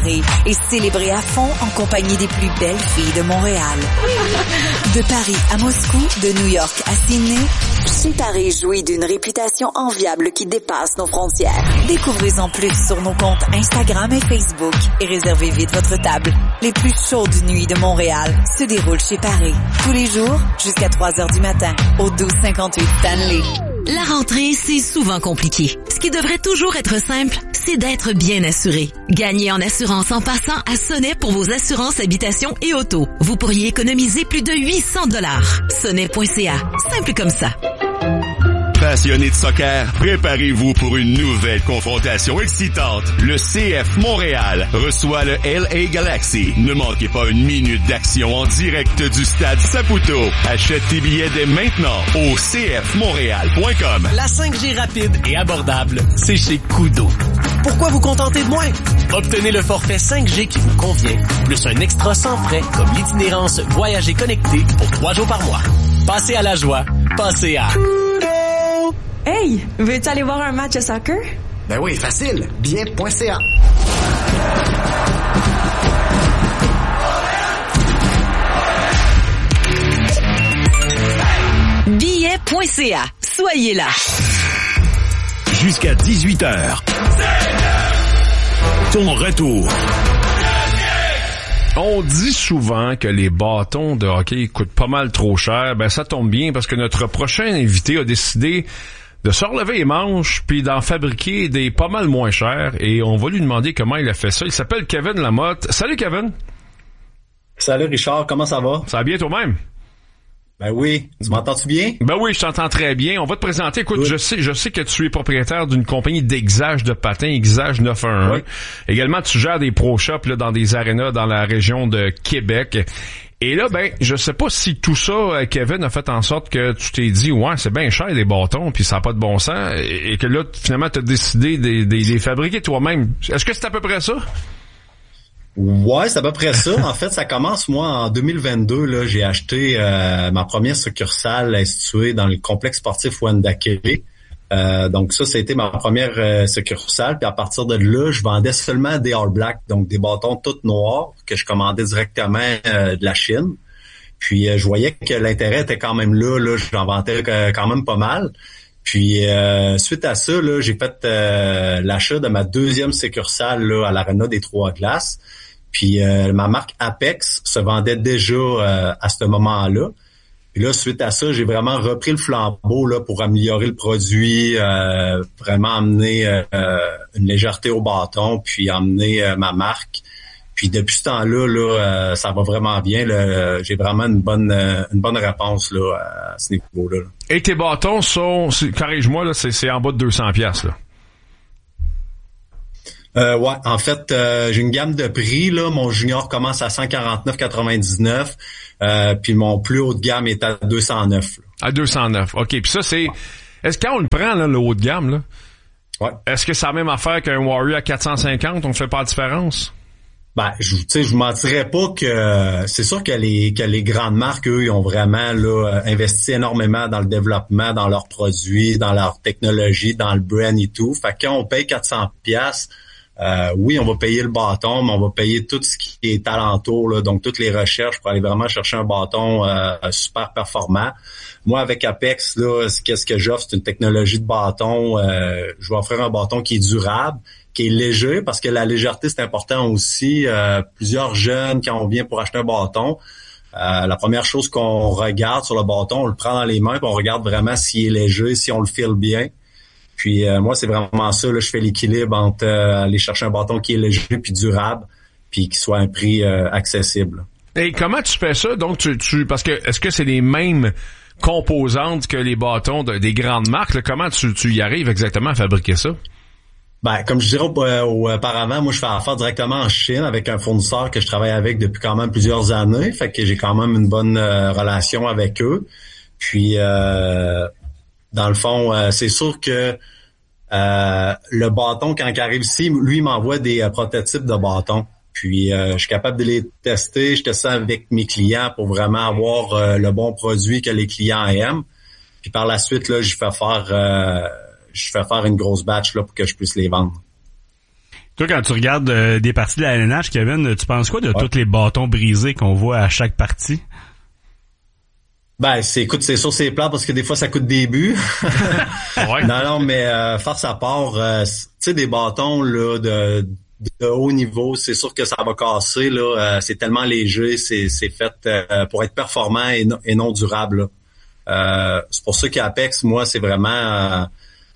Paris et célébrer à fond en compagnie des plus belles filles de Montréal. De Paris à Moscou, de New York à Sydney, Chez Paris jouit d'une réputation enviable qui dépasse nos frontières. Découvrez-en plus sur nos comptes Instagram et Facebook et réservez vite votre table. Les plus chaudes nuits de Montréal se déroulent chez Paris. Tous les jours, jusqu'à 3 heures du matin, au 1258 Stanley. La rentrée, c'est souvent compliqué. Ce qui devrait toujours être simple, c'est d'être bien assuré. Gagnez en assurance en passant à Sonnet pour vos assurances habitation et auto. Vous pourriez économiser plus de 800 $. Sonnet.ca. Simple comme ça. Passionnés de soccer, préparez-vous pour une nouvelle confrontation excitante. Le CF Montréal reçoit le LA Galaxy. Ne manquez pas une minute d'action en direct du stade Saputo. Achète tes billets dès maintenant au cfmontréal.com. La 5G rapide et abordable, c'est chez Koodo. Pourquoi vous contenter de moins? Obtenez le forfait 5G qui vous convient, plus un extra sans frais comme l'itinérance Voyager connecté pour 3 jours par mois. Passez à la joie, passez à... Hey, veux-tu aller voir un match de soccer? Ben oui, facile. Billet.ca. Billet.ca. Soyez là. Jusqu'à 18h. Ton retour. On dit souvent que les bâtons de hockey coûtent pas mal trop cher. Ben ça tombe bien parce que notre prochain invité a décidé de se relever les manches puis d'en fabriquer des pas mal moins chers et on va lui demander comment il a fait ça. Il s'appelle Kevin Lamotte. Salut Kevin. Salut Richard, comment ça va? Ça va bien toi-même? Ben oui, tu m'entends-tu bien? Ben oui, je t'entends très bien. On va te présenter. Écoute, oui. je sais que tu es propriétaire d'une compagnie d'exage de patins, Exage 911. Oui. Également, tu gères des pro shops là, dans des arénas dans la région de Québec. Et là, ben, je sais pas si tout ça, Kevin, a fait en sorte que tu t'es dit, ouais, c'est bien cher les bâtons, puis ça n'a pas de bon sens, et que là, finalement, tu as décidé de les fabriquer toi-même. Est-ce que c'est à peu près ça? Ouais, c'est à peu près ça. En fait, ça commence, moi, en 2022, là, j'ai acheté ma première succursale située dans le complexe sportif Wendake. Donc ça a été ma première succursale. Puis à partir de là, je vendais seulement des All Black, donc des bâtons tout noirs que je commandais directement de la Chine. Puis je voyais que l'intérêt était quand même là. J'en vendais quand même pas mal. Puis suite à ça, là, j'ai fait l'achat de ma deuxième succursale là, à l'Arena des Trois-Glaces. Puis ma marque Apex se vendait déjà à ce moment-là. Puis là, suite à ça, j'ai vraiment repris le flambeau là pour améliorer le produit, vraiment amener une légèreté au bâton, puis amener ma marque. Puis depuis ce temps-là, là, ça va vraiment bien. Là, j'ai vraiment une bonne réponse là à ce niveau-là. Là. Et tes bâtons sont, corrige-moi là, c'est en bas de 200$ là. Ouais, en fait, j'ai une gamme de prix là. Mon junior commence à 149,99. Puis mon plus haut de gamme est à 209. Là. À 209, OK. Puis ça, c'est... Est-ce que quand on le prend, là, le haut de gamme, là, ouais. Est-ce que c'est la même affaire qu'un Warrior à 450? On fait pas la différence? Ben, je vous mentirais pas que... C'est sûr que les grandes marques, eux, ils ont vraiment là investi énormément dans le développement, dans leurs produits, dans leur technologie, dans le brand et tout. Fait que quand on paye 400$... oui, on va payer le bâton, mais on va payer tout ce qui est alentour, là, donc toutes les recherches pour aller vraiment chercher un bâton super performant. Moi, avec Apex, là, qu'est-ce que j'offre? C'est une technologie de bâton. Je vais offrir un bâton qui est durable, qui est léger, parce que la légèreté, c'est important aussi. Plusieurs jeunes, quand on vient pour acheter un bâton, la première chose qu'on regarde sur le bâton, on le prend dans les mains, puis on regarde vraiment s'il est léger, si on le file bien. Puis moi, c'est vraiment ça. Là, je fais l'équilibre entre aller chercher un bâton qui est léger puis durable, puis qui soit à un prix accessible. Et comment tu fais ça? Donc, tu parce que est-ce que c'est les mêmes composantes que les bâtons des grandes marques? Là? Comment tu y arrives exactement à fabriquer ça? Ben, comme je dirais auparavant, moi, je fais affaire directement en Chine avec un fournisseur que je travaille avec depuis quand même plusieurs années. Fait que j'ai quand même une bonne relation avec eux. Puis dans le fond, c'est sûr que le bâton, quand il arrive ici, lui, il m'envoie des prototypes de bâtons. Puis, je suis capable de les tester. Je teste ça avec mes clients pour vraiment avoir le bon produit que les clients aiment. Puis, par la suite, là, je fais faire une grosse batch là pour que je puisse les vendre. Toi, quand tu regardes des parties de la LNH, Kevin, tu penses quoi de tous les bâtons brisés qu'on voit à chaque partie? Ben, c'est sûr, c'est plat parce que des fois, ça coûte des buts. Ouais. Non, mais farce à part, tu sais, des bâtons là de haut niveau, c'est sûr que ça va casser. Là, c'est tellement léger, c'est fait pour être performant et non durable. C'est pour ça qu'Apex, moi, c'est vraiment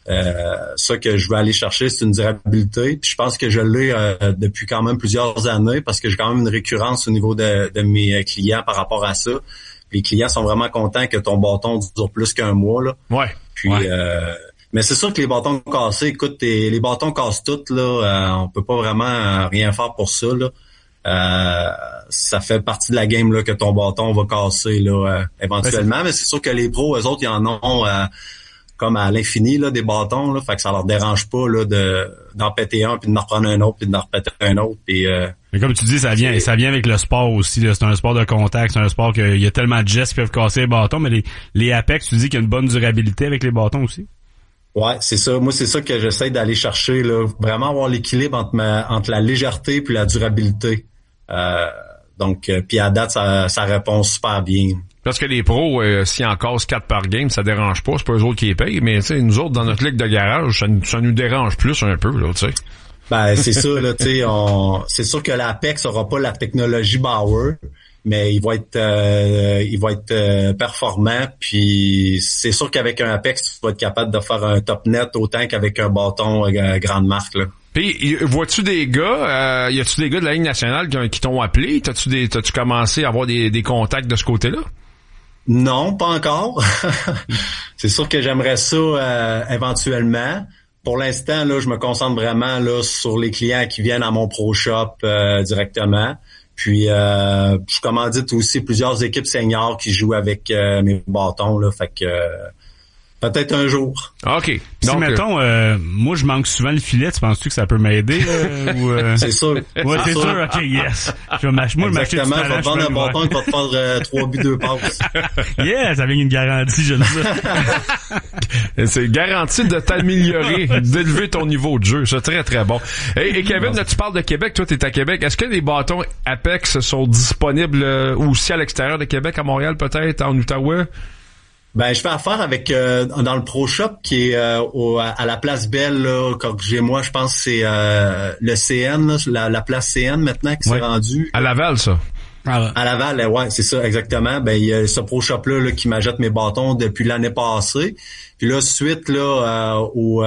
ça que je veux aller chercher, c'est une durabilité. Puis je pense que je l'ai depuis quand même plusieurs années parce que j'ai quand même une récurrence au niveau de mes clients par rapport à ça. Puis les clients sont vraiment contents que ton bâton dure plus qu'un mois. Là. Ouais. Puis mais c'est sûr que les bâtons cassés, écoute, les bâtons cassent toutes, là. On peut pas vraiment rien faire pour ça, là. Ça fait partie de la game là que ton bâton va casser là éventuellement. Mais c'est sûr que les pros, eux autres, ils en ont comme à l'infini là des bâtons là, fait que ça leur dérange pas là d'en péter un puis d'en reprendre un autre puis d'en repéter un autre puis mais comme tu dis, ça vient avec le sport aussi là. C'est un sport de contact, c'est un sport qu'il y a tellement de gestes qui peuvent casser les bâtons, mais les Apex, tu dis qu'il y a une bonne durabilité avec les bâtons aussi. Ouais, c'est ça. Moi, c'est ça que j'essaie d'aller chercher là, vraiment avoir l'équilibre entre la légèreté puis la durabilité. Donc puis à date ça répond super bien. Parce que les pros, s'ils en cassent 4 par game, ça dérange pas. C'est pas eux autres qui les payent. Mais tu sais, nous autres, dans notre ligue de garage, ça nous dérange plus un peu, là, tu sais. Ben, c'est ça, là, tu sais, c'est sûr que l'Apex aura pas la technologie Bauer, mais il va être performant. Puis c'est sûr qu'avec un Apex, tu vas être capable de faire un top net autant qu'avec un bâton grande marque, là. Puis, vois-tu des gars, y a-tu des gars de la Ligue nationale qui t'ont appelé? T'as-tu commencé à avoir des contacts de ce côté-là? Non, pas encore. C'est sûr que j'aimerais ça éventuellement. Pour l'instant, là, je me concentre vraiment là sur les clients qui viennent à mon Pro Shop directement. Puis je commandite aussi plusieurs équipes seniors qui jouent avec mes bâtons là, fait que peut-être un jour. OK. Si, donc, mettons, moi, je manque souvent le filet, tu penses-tu que ça peut m'aider? C'est sûr. Ouais, c'est sûr. OK, yes. Je vais m'acheter du talent. Exactement, je vais te vendre un bâton qui va te faire 3 buts, 2 passes. Yes, avec une garantie, je le sais. C'est garanti de t'améliorer, d'élever ton niveau de jeu. C'est très, très bon. Et Kevin, là, tu parles de Québec. Toi, t'es à Québec. Est-ce que les bâtons Apex sont disponibles aussi à l'extérieur de Québec, à Montréal peut-être, en Outaouais? Ben, je fais affaire avec dans le Pro Shop qui est à la place Belle, là, corrigez-moi, je pense que c'est le CN, là, la place CN maintenant qui s'est rendue. À Laval, ça. À Laval, ouais, c'est ça, exactement. Ben, il y a ce Pro Shop-là là, qui m'achète mes bâtons depuis l'année passée. Puis là, suite là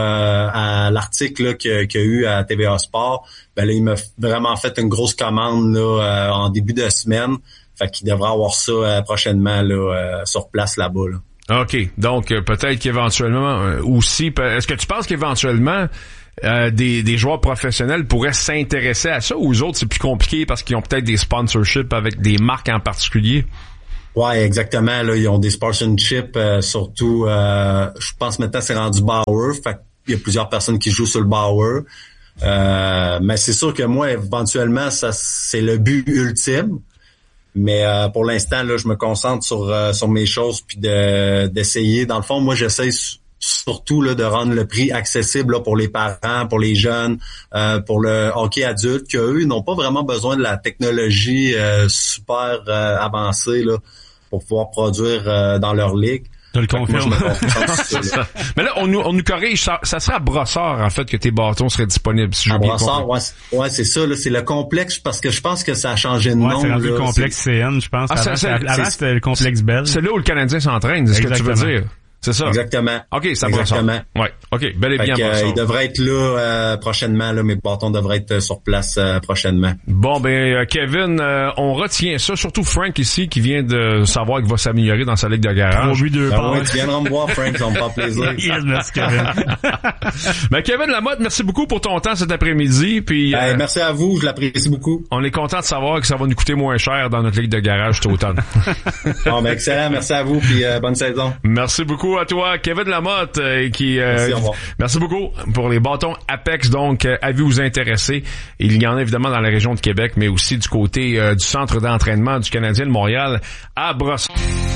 à l'article là, qu'il y a eu à TVA Sport, ben là, il m'a vraiment fait une grosse commande là en début de semaine. Fait qu'il devrait avoir ça prochainement là sur place là-bas, là. OK. Donc, peut-être qu'éventuellement aussi... Est-ce que tu penses qu'éventuellement des joueurs professionnels pourraient s'intéresser à ça ou aux autres, c'est plus compliqué parce qu'ils ont peut-être des sponsorships avec des marques en particulier? Ouais, exactement. Là, ils ont des sponsorships, surtout... je pense maintenant c'est rendu Bauer. Fait qu'il y a plusieurs personnes qui jouent sur le Bauer. Mais c'est sûr que moi, éventuellement, ça c'est le but ultime. Mais pour l'instant, là, je me concentre sur mes choses puis d'essayer. Dans le fond, moi, j'essaie surtout là de rendre le prix accessible là, pour les parents, pour les jeunes, pour le hockey adulte, qu'eux, ils n'ont pas vraiment besoin de la technologie super avancée là pour pouvoir produire dans leur ligue. Je le confirme. Mais là, on nous corrige. Ça serait à Brossard, en fait, que tes bâtons seraient disponibles. Si à Brossard, ouais, c'est ça. Là, c'est le complexe, parce que je pense que ça a changé de nom. Ouais, c'est rendu le complexe CN, je pense. Avant, c'était le complexe Bell. C'est là où le Canadien s'entraîne, c'est ce que tu veux dire. C'est ça. Exactement. OK, ça va. Ouais. OK, bel et bien Brossard. Il devrait être là prochainement, là, mes bâtons devraient être sur place prochainement. Bon, ben Kevin, on retient ça, surtout Frank ici qui vient de savoir qu'il va s'améliorer dans sa ligue de garage. Tu viendras me voir, Frank, ça me fait plaisir. Yes, merci Kevin. Ben Kevin Lamotte, merci beaucoup pour ton temps cet après-midi. Puis merci à vous, je l'apprécie beaucoup. On est content de savoir que ça va nous coûter moins cher dans notre ligue de garage cet automne. Bon, ben excellent, merci à vous, puis bonne saison. Merci beaucoup à toi, Kevin Lamotte, merci, au revoir. Merci beaucoup pour les bâtons Apex. Donc, avez-vous vous intéresser? Il y en a évidemment dans la région de Québec, mais aussi du côté du centre d'entraînement du Canadien de Montréal à Brossard.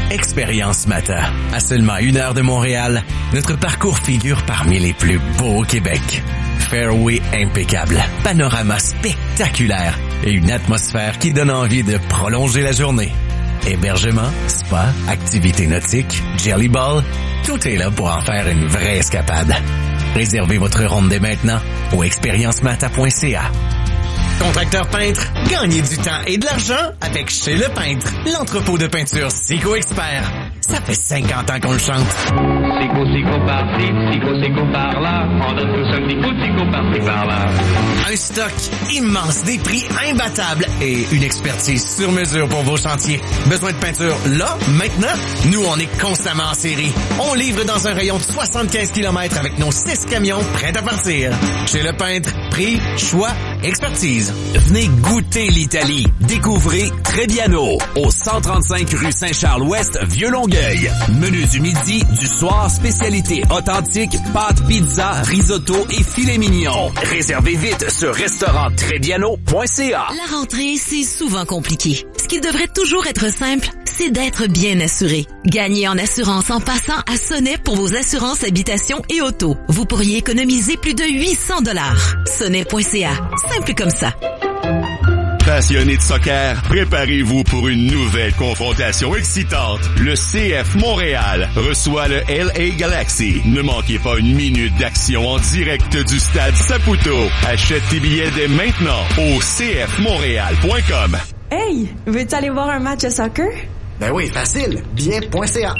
Expérience Mata. À seulement 1 heure de Montréal, notre parcours figure parmi les plus beaux au Québec. Fairway impeccable, panorama spectaculaire et une atmosphère qui donne envie de prolonger la journée. Hébergement, spa, activités nautiques, jelly ball, tout est là pour en faire une vraie escapade. Réservez votre ronde dès maintenant au expériencemata.ca. Contracteur peintre, gagnez du temps et de l'argent avec Chez Le Peintre, l'entrepôt de peinture Sico Expert. Ça fait 50 ans qu'on le chante. Sico par-ci, Sico par-là, on donne tous un petit coup de Sico par-ci par-là. Un stock immense, des prix imbattables et une expertise sur mesure pour vos chantiers. Besoin de peinture là, maintenant? Nous, on est constamment en série. On livre dans un rayon de 75 km avec nos 6 camions prêts à partir. Chez Le Peintre, prix, choix, expertise. Venez goûter l'Italie. Découvrez Trebbiano au 135 rue Saint-Charles-Ouest, Vieux-Longueuil. Menu du midi, du soir, spécialité authentique, pâtes, pizza, risotto et filet mignon. Réservez vite sur restauranttrebbiano.ca. La rentrée, c'est souvent compliqué. Ce qui devrait toujours être simple, c'est d'être bien assuré. Gagnez en assurance en passant à Sonnet pour vos assurances habitation et auto. Vous pourriez économiser plus de 800 $. Sonnet.ca. Simple comme ça. Passionnés de soccer, préparez-vous pour une nouvelle confrontation excitante. Le CF Montréal reçoit le LA Galaxy. Ne manquez pas une minute d'action en direct du stade Saputo. Achète tes billets dès maintenant au cfmontréal.com. Hey, veux-tu aller voir un match de soccer? Ben oui, facile. Billet.ca.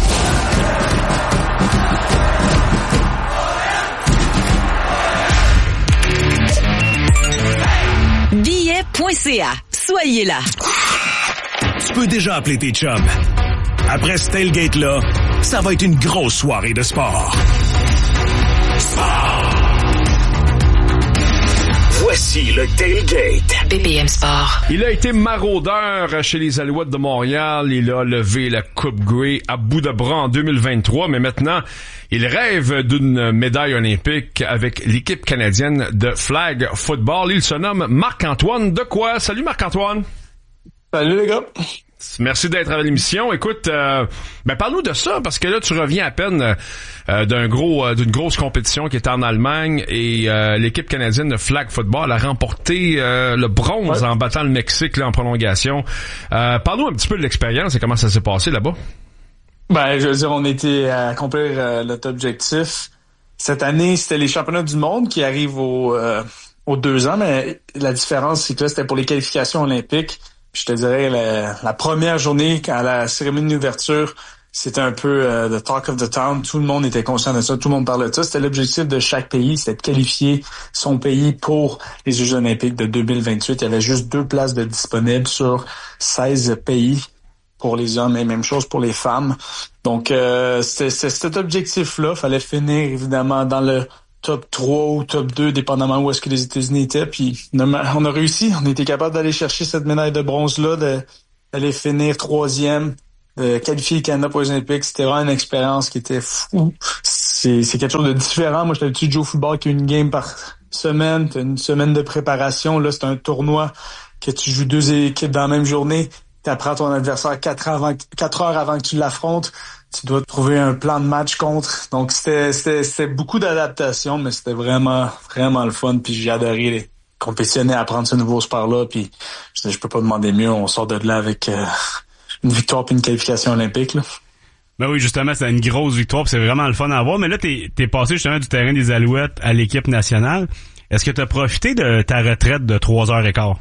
Billet.ca. Soyez là. Tu peux déjà appeler tes chums. Après ce tailgate-là, ça va être une grosse soirée de sport. Voici le tailgate. BPM Sport. Il a été maraudeur chez les Alouettes de Montréal. Il a levé la Coupe Grey à bout de bras en 2023, mais maintenant, il rêve d'une médaille olympique avec l'équipe canadienne de flag football. Il se nomme Marc-Antoine Dequoy. Salut Marc-Antoine. Salut les gars. Merci d'être à l'émission. Écoute, parle-nous de ça, parce que là, tu reviens à peine d'une grosse compétition qui était en Allemagne et l'équipe canadienne de flag football a remporté le bronze en battant le Mexique là, en prolongation. Parle-nous un petit peu de l'expérience et comment ça s'est passé là-bas. Je veux dire, on était à accomplir notre objectif. Cette année, c'était les championnats du monde qui arrivent aux 2 ans, mais la différence, c'est que là, c'était pour les qualifications olympiques. Je te dirais, la première journée, à la cérémonie d'ouverture, c'était un peu the talk of the town. Tout le monde était conscient de ça, tout le monde parlait de ça. C'était l'objectif de chaque pays, c'était de qualifier son pays pour les Jeux olympiques de 2028. Il y avait juste 2 places de disponibles sur 16 pays pour les hommes et même chose pour les femmes. Donc, c'était cet objectif-là. Fallait finir, évidemment, dans le top 3 ou top 2, dépendamment où est-ce que les États-Unis étaient. Puis on a réussi. On était capable d'aller chercher cette médaille de bronze-là, d'aller finir 3e, de qualifier le Canada pour les Olympiques. C'était vraiment une expérience qui était fou. C'est quelque chose de différent. Moi, j'étais habitué de jouer au football qui a une game par semaine. T'as une semaine de préparation. Là, c'est un tournoi que tu joues 2 équipes dans la même journée. Tu apprends ton adversaire 4 heures avant que tu l'affrontes. Tu dois trouver un plan de match contre. Donc, c'était beaucoup d'adaptation, mais c'était vraiment, vraiment le fun. Puis j'ai adoré compétitionner, apprendre ce nouveau sport-là. Puis je peux pas demander mieux. On sort de là avec une victoire puis une qualification olympique, là. Ben oui, justement, c'est une grosse victoire, puis c'est vraiment le fun à voir. Mais là, t'es passé justement du terrain des Alouettes à l'équipe nationale. Est-ce que tu as profité de ta retraite de 3h15?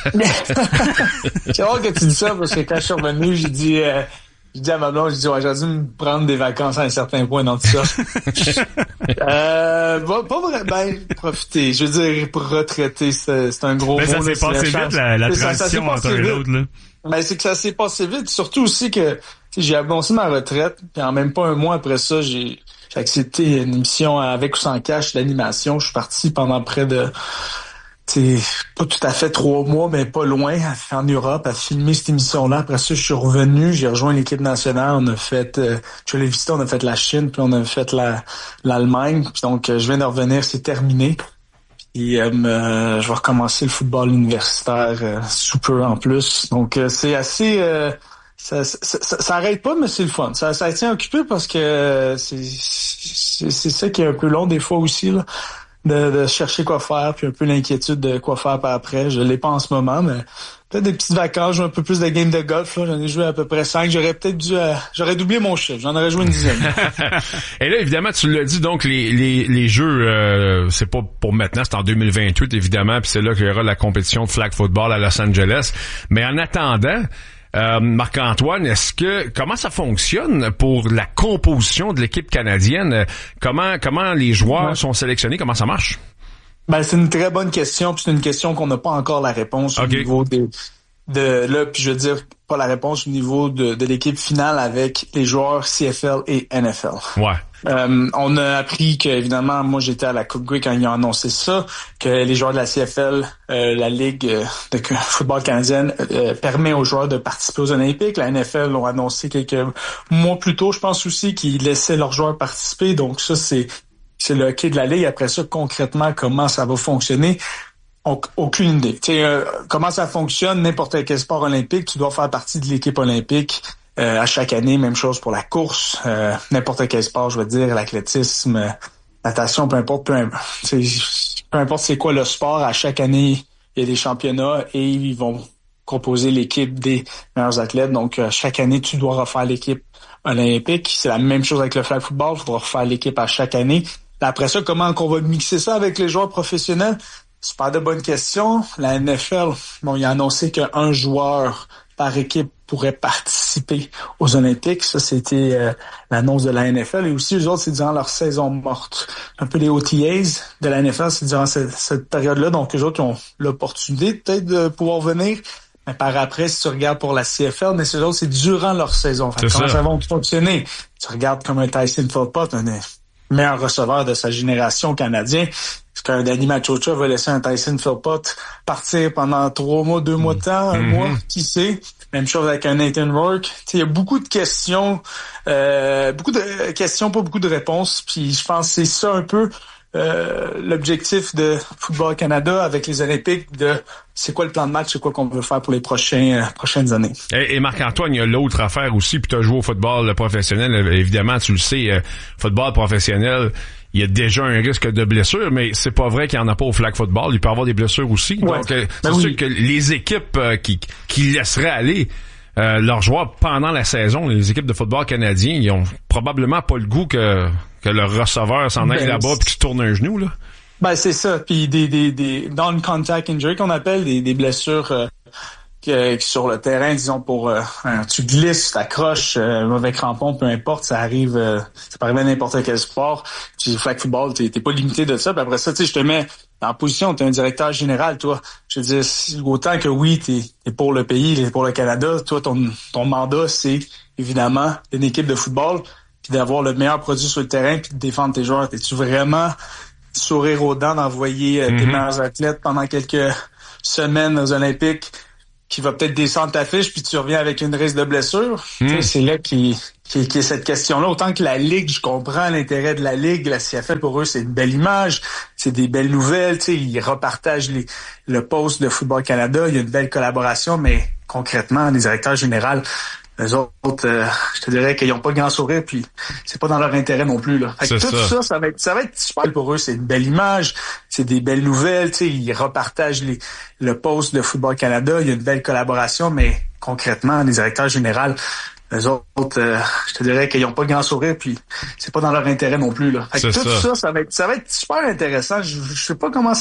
C'est rare que tu dis ça, parce que quand je suis revenu, j'ai dit à ma blonde, j'aurais dû me prendre des vacances à un certain point dans tout ça. Pas vraiment, profiter. Je veux dire, retraiter, c'est un gros mot. Ça s'est passé vite, la transition entre un et l'autre, là. C'est que ça s'est passé vite. Surtout aussi que j'ai annoncé ma retraite, puis en même pas un mois après ça, j'ai accepté une émission avec ou sans cash d'animation. Je suis parti pendant près de, pas tout à fait 3 mois, mais pas loin, en Europe, à filmer cette émission-là. Après ça, je suis revenu, j'ai rejoint l'équipe nationale. On a fait, je l'ai visité, on a fait la Chine, puis on a fait l'Allemagne. Puis donc, je viens de revenir, c'est terminé. Puis je vais recommencer le football universitaire sous peu en plus. Donc, c'est assez ça arrête pas, mais c'est le fun. Ça tient occupé parce que c'est ça qui est un peu long des fois aussi, là. De chercher quoi faire, puis un peu l'inquiétude de quoi faire par après. Je l'ai pas en ce moment, mais peut-être des petites vacances, jouer un peu plus de games de golf. Là. J'en ai joué à peu près 5. J'aurais doublé mon chiffre. J'en aurais joué une dizaine. Et là, évidemment, tu l'as dit, donc les jeux, c'est pas pour maintenant, c'est en 2028, évidemment, puis c'est là qu'il y aura la compétition de flag football à Los Angeles. Mais en attendant, Marc-Antoine, comment ça fonctionne pour la composition de l'équipe canadienne? Comment les joueurs sont sélectionnés? Comment ça marche? Ben, c'est une très bonne question, puis c'est une question qu'on n'a pas encore la réponse au niveau puis je veux dire, pas la réponse au niveau de l'équipe finale avec les joueurs CFL et NFL. Ouais. On a appris que, évidemment, moi j'étais à la Coupe Grey quand ils ont annoncé ça, que les joueurs de la CFL, la Ligue de football canadienne, permet aux joueurs de participer aux Olympiques. La NFL l'ont annoncé quelques mois plus tôt, je pense aussi, qu'ils laissaient leurs joueurs participer. Donc ça, c'est le hockey de la Ligue. Après ça, concrètement, comment ça va fonctionner? Aucune idée. Comment ça fonctionne, n'importe quel sport olympique, tu dois faire partie de l'équipe olympique à chaque année. Même chose pour la course, n'importe quel sport, je veux dire, l'athlétisme, natation, peu importe c'est quoi le sport, à chaque année, il y a des championnats et ils vont composer l'équipe des meilleurs athlètes. Donc, chaque année, tu dois refaire l'équipe olympique. C'est la même chose avec le flag football, tu dois refaire l'équipe à chaque année. Après ça, comment qu'on va mixer ça avec les joueurs professionnels? Super de bonnes questions. La NFL, il a annoncé qu'un joueur par équipe pourrait participer aux Olympiques. Ça, c'était l'annonce de la NFL. Et aussi, eux autres, c'est durant leur saison morte. Un peu les OTAs de la NFL, c'est durant cette période-là. Donc, eux autres ont l'opportunité peut-être de pouvoir venir. Mais par après, si tu regardes pour la CFL, mais eux autres, c'est durant leur saison. Enfin, comment ça va fonctionner? Tu regardes comme un Tyson Philpott, un meilleur receveur de sa génération canadien. Est-ce qu'un Danny Machocha va laisser un Tyson Philpott partir pendant 3 mois, 2 mois de temps, un mois? Qui sait? Même chose avec un Nathan Rourke. Il y a beaucoup de questions, pas beaucoup de réponses. Puis je pense que c'est ça un peu l'objectif de Football Canada avec les Olympiques, c'est quoi le plan de match, c'est quoi qu'on veut faire pour les prochaines années. Et Marc-Antoine, il y a l'autre affaire aussi, puis tu as joué au football professionnel, évidemment, tu le sais, football professionnel, il y a déjà un risque de blessure, mais c'est pas vrai qu'il n'y en a pas au flag football, il peut y avoir des blessures aussi. Ouais. Donc, c'est sûr que les équipes qui laisseraient aller leurs joueurs pendant la saison, les équipes de football canadiens, ils ont probablement pas le goût que le receveur s'en aille là-bas puis qu'il se tourne un genou, là. Ben, c'est ça. Puis des non-contact injury qu'on appelle, des blessures sur le terrain, disons, tu glisses, tu t'accroches, mauvais crampon, peu importe, ça arrive, ça peut arriver à n'importe quel sport. Puis flag football, t'es pas limité de ça. Puis après ça, tu sais, je te mets en position, t'es un directeur général, toi. Je veux dire, autant que oui, t'es pour le pays, t'es pour le Canada, toi, ton mandat, c'est évidemment une équipe de football, puis d'avoir le meilleur produit sur le terrain, puis de défendre tes joueurs. T'es-tu vraiment sourire aux dents d'envoyer tes meilleurs athlètes pendant quelques semaines aux Olympiques, qui va peut-être descendre ta fiche, puis tu reviens avec une risque de blessure? C'est là qui est cette question-là. Autant que la Ligue, je comprends l'intérêt de la Ligue, la CFL, pour eux, c'est une belle image, c'est des belles nouvelles, tu sais, ils repartagent le post de Football Canada, il y a une belle collaboration, mais concrètement, les directeurs généraux, eux autres, je te dirais qu'ils n'ont pas le grand sourire, puis c'est pas dans leur intérêt non plus, là. Fait que tout ça va être super pour eux. C'est une belle image, c'est des belles nouvelles, tu sais, ils repartagent le post de Football Canada, il y a une belle collaboration, mais concrètement, les directeurs généraux, eux autres, je te dirais qu'ils n'ont pas le grand sourire, puis c'est pas dans leur intérêt non plus, là. Fait que tout ça va être super intéressant. Je sais pas comment